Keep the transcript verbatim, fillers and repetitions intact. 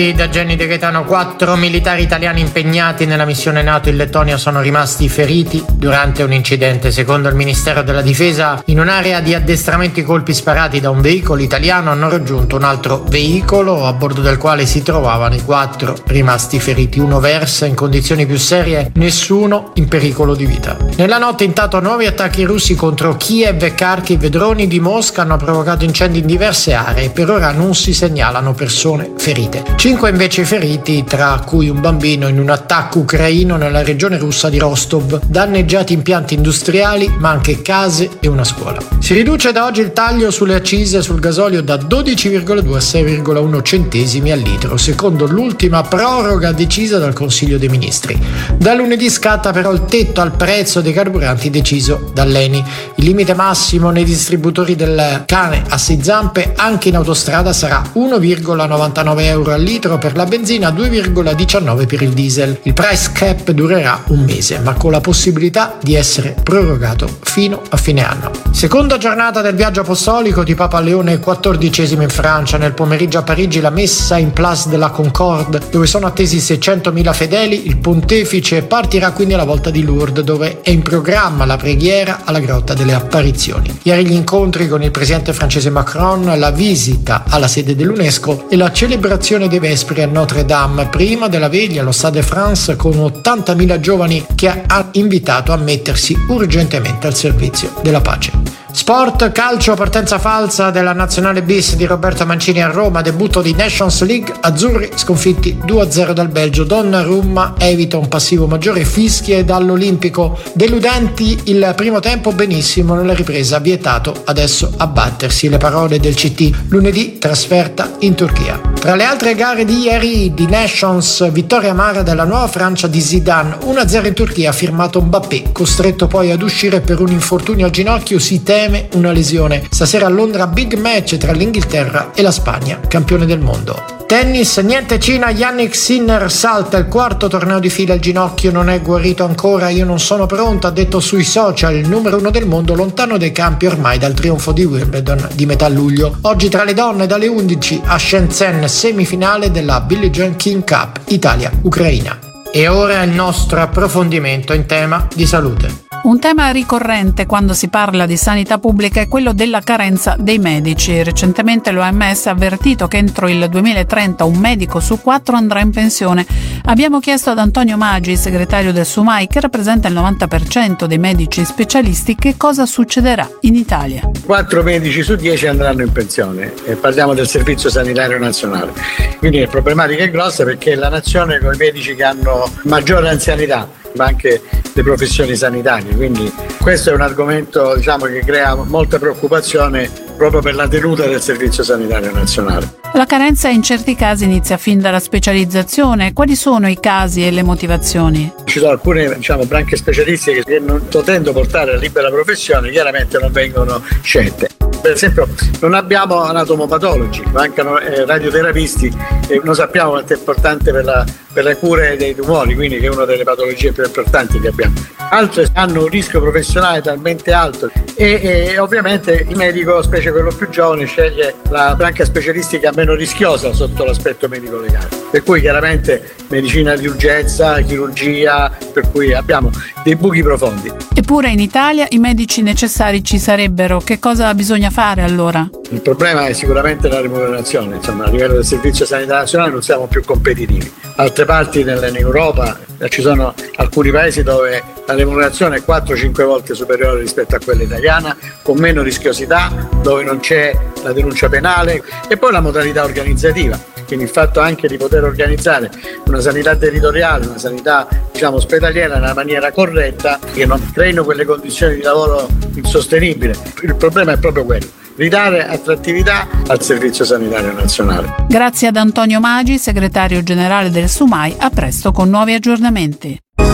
Da Jenny De Gaetano, quattro militari italiani impegnati nella missione NATO in Lettonia sono rimasti feriti durante un incidente. Secondo il Ministero della Difesa, in un'area di addestramento i colpi sparati da un veicolo italiano hanno raggiunto un altro veicolo a bordo del quale si trovavano i quattro rimasti feriti. Uno versa in condizioni più serie, nessuno in pericolo di vita. Nella notte intanto nuovi attacchi russi contro Kiev e Kharkiv. Droni di Mosca hanno provocato incendi in diverse aree. Per ora non si segnalano persone ferite. Cinque invece feriti, tra cui un bambino in un attacco ucraino nella regione russa di Rostov. Danneggiati impianti industriali, ma anche case e una scuola. Si riduce da oggi il taglio sulle accise sul gasolio da dodici virgola due a sei virgola uno centesimi al litro, secondo l'ultima proroga decisa dal Consiglio dei Ministri. Da lunedì scatta però il tetto al prezzo dei carburanti deciso dall'Eni. Il limite massimo nei distributori del cane a sei zampe anche in autostrada sarà uno virgola novantanove euro al litro per la benzina, due virgola diciannove per il diesel. Il price cap durerà un mese, ma con la possibilità di essere prorogato fino a fine anno. Seconda giornata del viaggio apostolico di Papa Leone quattordicesimo in Francia. Nel pomeriggio a Parigi la messa in Place de la Concorde, dove sono attesi seicentomila fedeli. Il pontefice partirà quindi alla volta di Lourdes, dove è in programma la preghiera alla Grotta delle Apparizioni. Ieri gli incontri con il presidente francese Macron, la visita alla sede dell'UNESCO e la celebrazione dei Vespri a Notre Dame, prima della veglia allo Stade de France con ottantamila giovani che ha invitato a mettersi urgentemente al servizio della pace. Sport, calcio, partenza falsa della nazionale bis di Roberto Mancini a Roma, debutto di Nations League, azzurri sconfitti due a zero dal Belgio. Donnarumma evita un passivo maggiore, fischie dall'Olimpico, deludenti il primo tempo, benissimo nella ripresa, vietato adesso abbattersi. Le parole del C T, lunedì trasferta in Turchia. Tra le altre gare di ieri di Nations, vittoria amara della nuova Francia di Zidane, uno a zero in Turchia, ha firmato Mbappé, costretto poi ad uscire per un infortunio al ginocchio, si teme una lesione. Stasera a Londra big match tra l'Inghilterra e la Spagna, campione del mondo. Tennis, niente Cina, Jannik Sinner salta il quarto torneo di fila, il ginocchio non è guarito ancora, io non sono pronto, ha detto sui social il numero uno del mondo, lontano dai campi ormai dal trionfo di Wimbledon di metà luglio. Oggi tra le donne dalle undici a Shenzhen, semifinale della Billie Jean King Cup, Italia-Ucraina. E ora il nostro approfondimento in tema di salute. Un tema ricorrente quando si parla di sanità pubblica è quello della carenza dei medici. Recentemente l'O M S ha avvertito che entro il duemilatrenta un medico su quattro andrà in pensione. Abbiamo chiesto ad Antonio Maggi, segretario del SUMAI, che rappresenta il novanta per cento dei medici specialisti, che cosa succederà in Italia. quattro medici su dieci andranno in pensione e parliamo del Servizio Sanitario Nazionale. Quindi la problematica è grossa perché la nazione con i medici che hanno maggiore anzianità, ma anche le professioni sanitarie, quindi questo è un argomento, diciamo, che crea molta preoccupazione proprio per la tenuta del Servizio Sanitario Nazionale. La carenza in certi casi inizia fin dalla specializzazione. Quali sono i casi e le motivazioni? Ci sono alcune, diciamo, branche specialistiche che, non potendo portare a libera professione, chiaramente non vengono scelte. Per esempio non abbiamo anatomopatologi, mancano eh, radioterapisti e non sappiamo quanto è importante per, la, per le cure dei tumori, quindi che è una delle patologie più importanti che abbiamo. Altre hanno un rischio professionale talmente alto e, e ovviamente il medico, specie quello più giovane, sceglie la branca specialistica meno rischiosa sotto l'aspetto medico-legale. Per cui chiaramente medicina di urgenza, chirurgia, per cui abbiamo dei buchi profondi. Eppure in Italia i medici necessari ci sarebbero. Che cosa bisogna fare allora? Il problema è sicuramente la remunerazione, insomma, a livello del Servizio Sanitario Nazionale non siamo più competitivi. Altre parti in Europa ci sono alcuni paesi dove la remunerazione è quattro cinque volte superiore rispetto a quella italiana, con meno rischiosità, dove non c'è la denuncia penale, e poi la modalità organizzativa, quindi il fatto anche di poter organizzare una sanità territoriale, una sanità, diciamo, ospedaliera nella maniera corretta, che non creino quelle condizioni di lavoro insostenibili. Il problema è proprio quello: ridare attrattività al Servizio Sanitario Nazionale. Grazie ad Antonio Maggi, segretario generale del SUMAI. A presto con nuovi aggiornamenti.